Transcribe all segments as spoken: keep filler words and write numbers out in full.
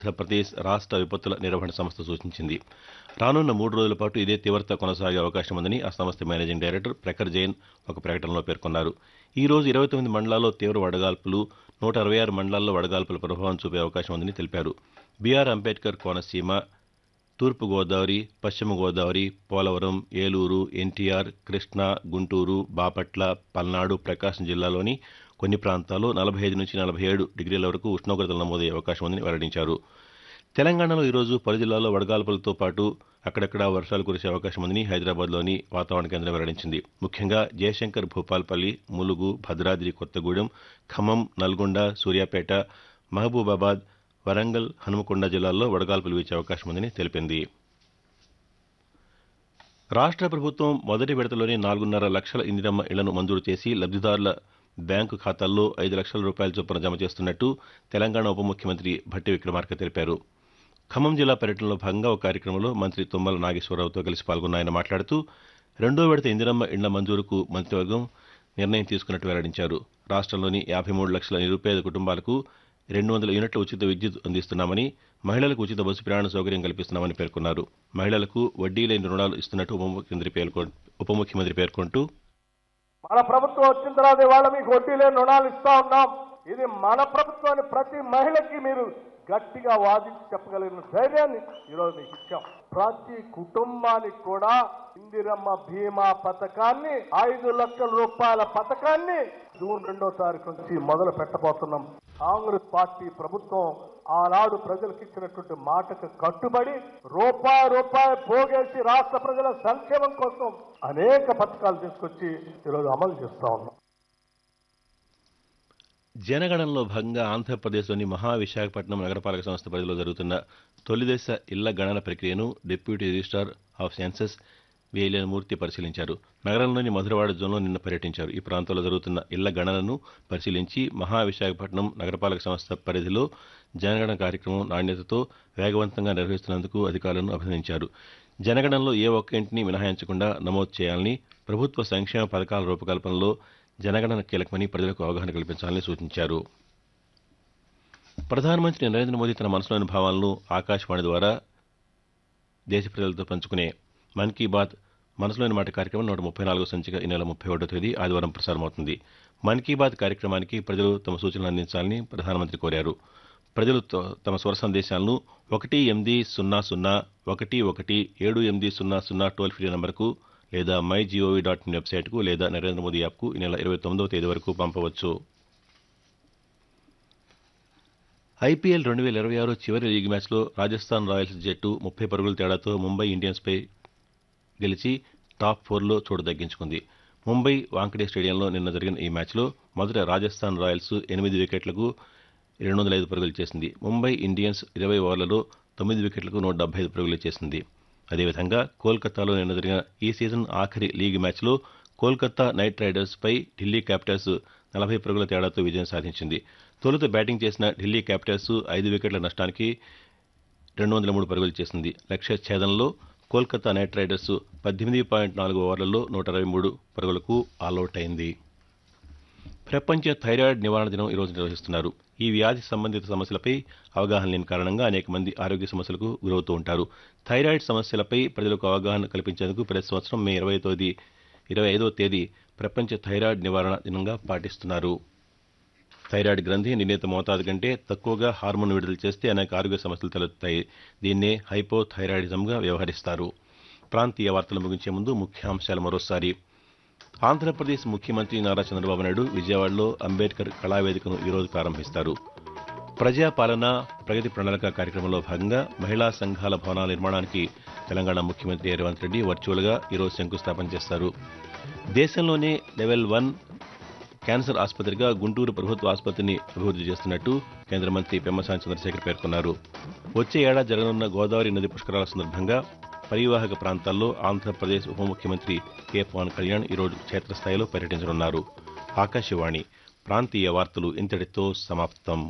ఆంధ్రప్రదేశ్ రాష్ట్ర విపత్తుల నిర్వహణ సంస్థ సూచించింది. రానున్న మూడు రోజుల పాటు ఇదే తీవ్రత కొనసాగే అవకాశం ఉందని ఆ సంస్థ మేనేజింగ్ డైరెక్టర్ ప్రఖర్ జైన్ ఒక ప్రకటనలో పేర్కొన్నారు. ఈ రోజు ఇరవై తొమ్మిది మండలాల్లో తీవ్ర వడగాల్పులు, నూట అరవై ఆరు మండలాల్లో వడగాల్పుల ప్రభావం చూపే అవకాశం ఉందని తెలిపారు. బీఆర్ అంబేద్కర్ కోనసీమ, తూర్పు గోదావరి, పశ్చిమ గోదావరి, పోలవరం, ఏలూరు, ఎన్టీఆర్, కృష్ణా, గుంటూరు, బాపట్ల, పల్నాడు, ప్రకాశం జిల్లాలోని కొన్ని ప్రాంతాల్లో నలభై ఐదు నుంచి నలభై ఏడు డిగ్రీల వరకు ఉష్ణోగ్రతలు నమోదయ్యే అవకాశం ఉందని వెల్లడించారు. తెలంగాణలో ఈరోజు పలు జిల్లాల్లో వడగాల్పులతో పాటు అక్కడక్కడా వర్షాలు కురిసే అవకాశం ఉందని హైదరాబాద్లోని వాతావరణ కేంద్రం వెల్లడించింది. ముఖ్యంగా జయశంకర్, భూపాల్పల్లి, ములుగు, భద్రాద్రి కొత్తగూడెం, ఖమ్మం, నల్గొండ, సూర్యాపేట, మహబూబాబాద్, వరంగల్, హనుమకొండ జిల్లాల్లో వడగాల్పులు వీచే అవకాశం ఉందని తెలిపింది. రాష్ట్ర ప్రభుత్వం మొదటి విడతలోనే నాలుగున్నర లక్షల ఇందిరమ్మ ఇళ్లను మంజూరు చేసి లబ్దిదారుల బ్యాంకు ఖాతాల్లో ఐదు లక్షల రూపాయల చొప్పున జమ చేస్తున్నట్టు తెలంగాణ ఉప ముఖ్యమంత్రి భట్టి విక్రమార్క తెలిపారు. ఖమ్మం జిల్లా పర్యటనలో భాగంగా ఒక కార్యక్రమంలో మంత్రి తుమ్మల నాగేశ్వరరావుతో కలిసి పాల్గొన్న ఆయన మాట్లాడుతూ రెండో విడత ఇందిరమ్మ ఇళ్ల మంజూరుకు మంత్రివర్గం నిర్ణయం తీసుకున్నట్టు వెల్లడించారు. రాష్ట్రంలోని యాభై మూడు లక్షల నిరుపేద కుటుంబాలకు రెండు వందల యూనిట్ల ఉచిత విద్యుత్ అందిస్తున్నామని, మహిళలకు ఉచిత బస్సు ప్రయాణ సౌకర్యం కల్పిస్తున్నామని పేర్కొన్నారు. మహిళలకు వడ్డీ లేని రుణాలు ఇస్తున్నట్టు ఉప ముఖ్యమంత్రి పేర్కొ ఉప ముఖ్యమంత్రి పేర్కొంటూ మన ప్రభుత్వం వచ్చిన తర్వాత ఇవాళ మీకు వడ్డీ లేని రుణాలు ఇస్తా ఉన్నాం. ఇది మన ప్రభుత్వాన్ని ప్రతి మహిళకి మీరు గట్టిగా వాదించి చెప్పగలిగిన ధైర్యాన్ని ఈరోజు మీకు ఇచ్చాం. ప్రతి కుటుంబానికి కూడా ఇందిరమ్మ బీమా పథకాన్ని, ఐదు లక్షల రూపాయల పథకాన్ని జూన్ రెండో తారీఖు నుంచి మొదలు పెట్టబోతున్నాం. కాంగ్రెస్ పార్టీ ప్రభుత్వం ఆనాడు ప్రజలకు ఇచ్చినటువంటి మాటకు కట్టుబడి రూపాయి రూపాయి పోగేసి రాష్ట్ర ప్రజల సంక్షేమం కోసం అనేక పథకాలు తీసుకొచ్చి ఈరోజు అమలు చేస్తా ఉన్నాం. జనగణనలో భాగంగా ఆంధ్రప్రదేశ్లోని మహావిశాఖపట్నం నగరపాలక సంస్థ పరిధిలో జరుగుతున్న తొలిదశ ఇళ్ల గణన ప్రక్రియను deputy registrar of census Veleni మూర్తి పరిశీలించారు. నగరంలోని మధురవాడ జోన్లో నిన్న పర్యటించారు. ఈ ప్రాంతంలో జరుగుతున్న ఇళ్ల గణనను పరిశీలించి మహావిశాఖపట్నం నగరపాలక సంస్థ పరిధిలో జనగణన కార్యక్రమం నాణ్యతతో వేగవంతంగా నిర్వహిస్తున్నందుకు అధికారులను అభినందించారు. జనగణనలో ఏ ఒక్క ఇంటిని మినహాయించకుండా నమోదు చేయాలని, ప్రభుత్వ సంక్షేమ పథకాల రూపకల్పనలో జనగణన కీలకమని ప్రజలకు అవగాహన కల్పించాలని సూచించారు. ప్రధానమంత్రి నరేంద్ర మోదీ తన మనసులోని భావాలను ఆకాశవాణి ద్వారా దేశ ప్రజలతో పంచుకునే మన్ కీ బాత్ మనసులోని మాట కార్యక్రమం నూట ముప్పై నాలుగో సంచిక ఈ నెల ముప్పై ఒకటో తేదీ ఆదివారం ప్రసారమవుతుంది. మన్ కీ బాత్ కార్యక్రమానికి ప్రజలు తమ సూచనలు అందించాలని ప్రధానమంత్రి కోరారు. ప్రజలు తమ స్వర సందేశాలను ఒకటి ఎనిమిది సున్నా సున్నా ఒకటి ఒకటి ఏడు ఎనిమిది సున్నా సున్నా టోల్ ఫ్రీ నంబర్కు లేదా మై జీఓవీ డాట్ ఇన్ వెబ్సైట్కు లేదా నరేంద్ర మోదీ యాప్కు ఈ నెల ఇరవై తొమ్మిదవ తేదీ వరకు పంపవచ్చు. ఐపీఎల్ రెండు వేల ఇరవై ఆరు చివరి లీగ్ మ్యాచ్లో రాజస్థాన్ రాయల్స్ జట్టు ముప్పై పరుగుల తేడాతో ముంబై ఇండియన్స్పై గెలిచి టాప్ ఫోర్లో చోటు దక్కించుకుంది. ముంబై వాంఖడే స్టేడియంలో నిన్న జరిగిన ఈ మ్యాచ్లో మొదట రాజస్థాన్ రాయల్స్ ఎనిమిది వికెట్లకు రెండు వందల ఐదు పరుగులు చేసింది. ముంబై ఇండియన్స్ ఇరవై ఓవర్లలో తొమ్మిది వికెట్లకు నూట డెబ్బై ఐదు పరుగులు చేసింది. అదేవిధంగా కోల్కతాలో నిన్న జరిగిన ఈ సీజన్ ఆఖరి లీగ్ మ్యాచ్లో కోల్కతా నైట్ రైడర్స్పై ఢిల్లీ క్యాపిటల్స్ నలభై పరుగుల తేడాతో విజయం సాధించింది. తొలుత బ్యాటింగ్ చేసిన ఢిల్లీ క్యాపిటల్స్ ఐదు వికెట్ల నష్టానికి రెండు వందల మూడు పరుగులు చేసింది. లక్ష్య ఛేదనలో కోల్కతా నైట్ రైడర్స్ పద్దెనిమిది పాయింట్ నాలుగు ఓవర్లలో నూట అరవై మూడు పరుగులకు ఆలౌట్ అయింది. ప్రపంచ థైరాయిడ్ నివారణ దినం ఈరోజు నిర్వహిస్తున్నారు. ఈ వ్యాధి సంబంధిత సమస్యలపై అవగాహన లేని కారణంగా అనేక మంది ఆరోగ్య సమస్యలకు గురవుతూ ఉంటారు. థైరాయిడ్ సమస్యలపై ప్రజలకు అవగాహన కల్పించేందుకు ప్రతి సంవత్సరం మే ఇరవై తేదీ ఇరవై ఐదవ తేదీ ప్రపంచ థైరాయిడ్ నివారణ దినంగా పాటిస్తున్నారు. థైరాయిడ్ గ్రంథి నిర్ణీత మోతాదు కంటే తక్కువగా హార్మోన్ విడుదల చేస్తే అనేక ఆరోగ్య సమస్యలు తలెత్తుతాయి. దీన్నే హైపోథైరాయిడిజంగా వ్యవహరిస్తారు. ప్రాంతీయ వార్తలు ముగించే ముందు ముఖ్యాంశాలు మరోసారి. ఆంధ్రప్రదేశ్ ముఖ్యమంత్రి నారా చంద్రబాబు నాయుడు విజయవాడలో అంబేద్కర్ కళావేదికను ఈరోజు ప్రారంభిస్తారు. ప్రజాపాలన ప్రగతి ప్రణాళిక కార్యక్రమంలో భాగంగా మహిళా సంఘాల భవనాల నిర్మాణానికి తెలంగాణ ముఖ్యమంత్రి రేవంత్ రెడ్డి వర్చువల్గా ఈరోజు శంకుస్థాపన చేస్తారు. దేశంలోనే లెవెల్ వన్ క్యాన్సర్ ఆసుపత్రిగా గుంటూరు ప్రభుత్వ ఆసుపత్రిని అభివృద్ధి చేస్తున్నట్టు కేంద్ర మంత్రి పెమ్మసాని చంద్రశేఖర్ పేర్కొన్నారు. వచ్చే ఏడాది జరగనున్న గోదావరి నది పుష్కరాల సందర్భంగా పరివాహక ప్రాంతాల్లో ఆంధ్రప్రదేశ్ ఉప ముఖ్యమంత్రి కె పవన్ కళ్యాణ్ ఈరోజు క్షేత్రస్థాయిలో పర్యటించనున్నారు. ఆకాశవాణి ప్రాంతీయ వార్తలు ఇంతటితో సమాప్తం.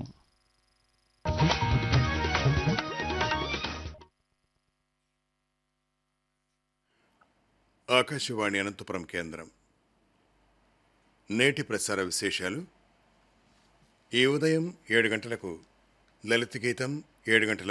ఆకాశవాణి అనంతపురం కేంద్రం. నేటి ప్రసార విశేషాలు. ఈ ఉదయం ఏడు గంటలకు లలిత గీతం, ఏడు గంటల